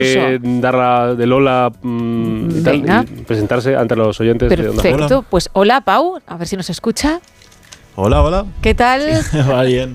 dar del hola y tal, y presentarse ante los oyentes. Perfecto, de Onda Cero. pues hola Pau, a ver si nos escucha. Hola. ¿Qué tal? Va bien.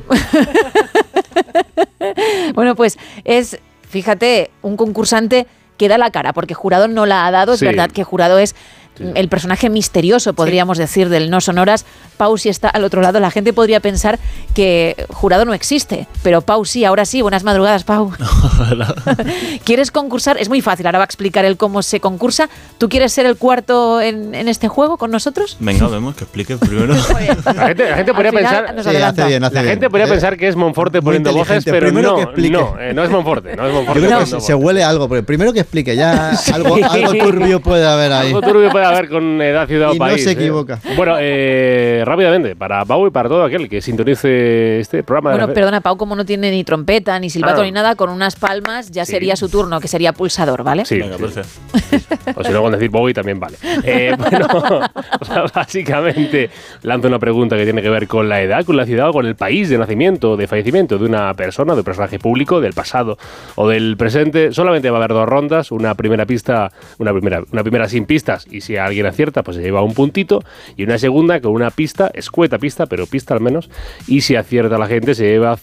Bueno, pues es, fíjate, un concursante que da la cara, porque Jurado no la ha dado, es verdad que Jurado es el personaje misterioso, podríamos decir, del No Sonoras. Pau sí está al otro lado. La gente podría pensar que Jurado no existe, pero Pau sí, ahora sí. Buenas madrugadas, Pau. Hola. ¿Quieres concursar? Es muy fácil, ahora va a explicar él cómo se concursa. ¿Tú quieres ser el cuarto en este juego con nosotros? Venga, vemos que explique primero. La gente podría pensar... hace gente bien. podría pensar que es Monforte poniendo voces, pero no es Monforte. No es Monforte. Yo creo que se huele algo, pero primero que explique, ya algo turbio puede haber ahí. Algo turbio puede haber con edad, ciudad o país. Y no se equivoca. Bueno, rápidamente, para Pau y para todo aquel que sintonice este programa. Bueno, perdona, Pau, como no tiene ni trompeta, ni silbato, ni nada, con unas palmas ya sería su turno, que sería pulsador, ¿vale? Sí. Venga, perfecto. O si no, con decir Bowie también vale. Bueno, básicamente lanzo una pregunta que tiene que ver con la edad, con la ciudad o con el país de nacimiento o de fallecimiento de una persona, de un personaje público, del pasado o del presente. Solamente va a haber 2 rondas, una primera pista, una primera sin pistas, y si alguien acierta, pues se lleva un puntito, y una segunda con una pista, escueta pista, pero pista al menos, y si acierta la gente se lleva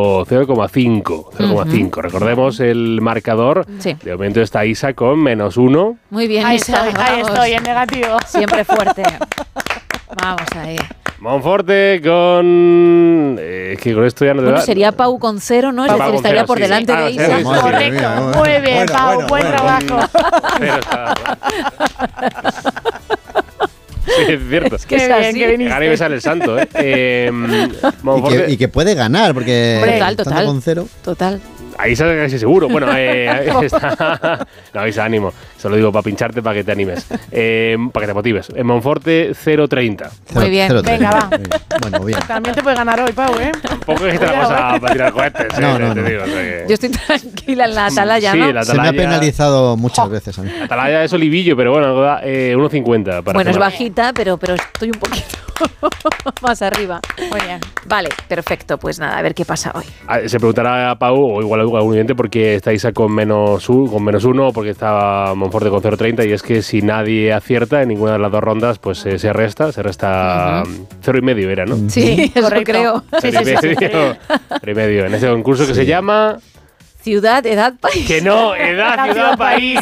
0,5. Recordemos el marcador. Sí. De momento está Isa con -1. Muy bien, ahí Isa. estoy, en negativo. Siempre fuerte. Vamos ahí. Monforte con... que con esto ya no te bueno, da... sería Pau con 0, ¿no? Es decir, estaría por delante de Isa. Correcto. Muy bien, Pau. Buen trabajo. Sí, es cierto. Es que es así. Ahora me sale el santo, y que puede ganar, porque total. Con 0. Total. Ahí sale casi seguro. Bueno, está... No, Isa, ánimo. Se lo digo para pincharte, para que te animes. Para que te motives. En Monforte, 0,30. Muy bien. 0,30. Venga, va. Bueno, bien. También te puede ganar hoy, Pau, ¿eh? Tampoco es que te la vas a tirar cohetes. No. Te digo, o sea que... Yo estoy tranquila en la atalaya, sí, ¿no? La Se me ha penalizado muchas veces a mí. La atalaya es olivillo, pero bueno, da 1,50. Bueno, es bajita, pero estoy un poquito más arriba. Muy bien. Vale, perfecto. Pues nada, a ver qué pasa hoy. Se preguntará a Pau, o igual a algún oyente, por qué está Isa con -1, porque está Monforte con 0,30, y es que si nadie acierta en ninguna de las 2 rondas, pues se resta 0,5 era, ¿no? Sí, eso creo. 0,5 en este concurso que se llama... Ciudad, edad, país. Que no, edad, ciudad, país.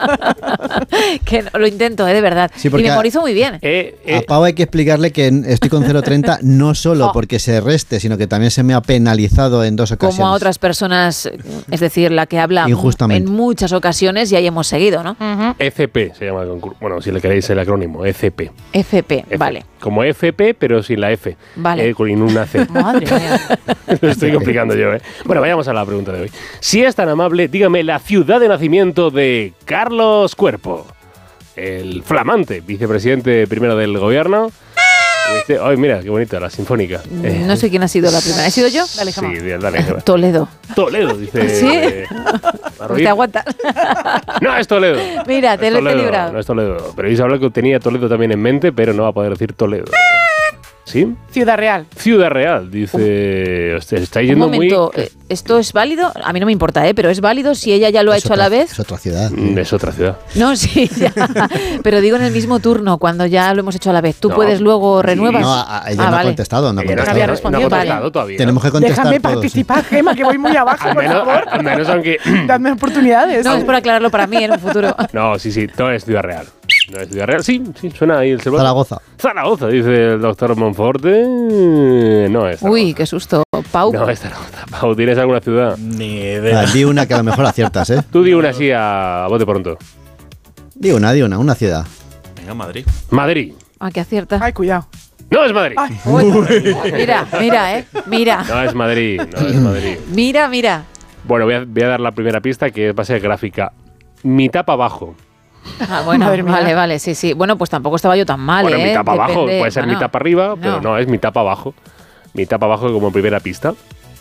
Que no, lo intento, de verdad. Sí, y memorizo muy bien. A Pau hay que explicarle que estoy con 0,30 no solo porque se reste, sino que también se me ha penalizado en 2 ocasiones. Como a otras personas, es decir, la que habla en muchas ocasiones y ahí hemos seguido, ¿no? FP se llama el concurso. Bueno, si le queréis el acrónimo, FP. FP, vale. Como FP, pero sin la F. Vale. Con una C. Madre mía. Lo estoy complicando yo, ¿eh? Bueno, vayamos a la pregunta de hoy. Si es tan amable, dígame la ciudad de nacimiento de Carlos Cuerpo, el flamante vicepresidente primero del gobierno. Ay, mira, qué bonita, la sinfónica. No sé quién ha sido la primera. ¿He sido yo? Dale, sí, dale. Toledo. Toledo, dice. ¿Sí? Pues te aguantas. No, es Toledo. Mira, te lo he librado. No es Toledo. Pero Isa habla que tenía Toledo también en mente, pero no va a poder decir Toledo. ¿Sí? Ciudad Real. Ciudad Real, dice. Está yendo un momento, muy... ¿esto es válido? A mí no me importa, pero ¿es válido si ella ya lo ha hecho a la vez? Es otra ciudad. Es otra ciudad. No, sí, ya. Pero digo en el mismo turno, cuando ya lo hemos hecho a la vez. ¿Tú puedes luego renuevas? No, ella no ha contestado. No había respondido. No ha contestado todavía. Tenemos que contestar. Déjame participar, Gemma, que voy muy abajo, por favor. Al menos aunque... Dadme oportunidades. No, es por aclararlo para mí en un futuro. No, sí, no es Ciudad Real. No es Ciudad Real. Sí, suena ahí el celular. Zaragoza, dice el doctor Monforte. No es Zaragoza. Uy, qué susto. Pau. No es Zaragoza. Pau, ¿tienes alguna ciudad? Ni idea. Di una que a lo mejor aciertas, ¿eh? Tú di una así a bote pronto. Di una ciudad. Venga, Madrid. Madrid. Ah, que acierta. Ay, cuidado. No es Madrid. Uy, mira, mira. No es Madrid. Mira. Bueno, voy a dar la primera pista, que va a ser gráfica. Mitad para abajo. Ah, bueno, vale, sí. Bueno, pues tampoco estaba yo tan mal, bueno, mitad para abajo, Depende, puede ser mitad para arriba, pero no, es mitad para abajo. Mitad para abajo como primera pista.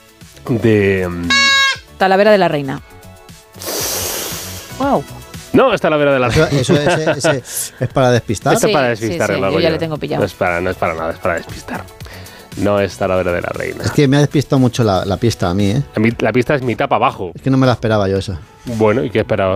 Talavera de la Reina. Wow. No, es Talavera de la Reina. Eso es para despistar. Esto es para despistar. Sí, yo ya le tengo pillado. No es para nada, es para despistar. No es Talavera de la Reina. Es que me ha despistado mucho la pista a mí, ¿eh? La pista es mitad para abajo. Es que no me la esperaba yo esa. Bueno, ¿y qué esperaba?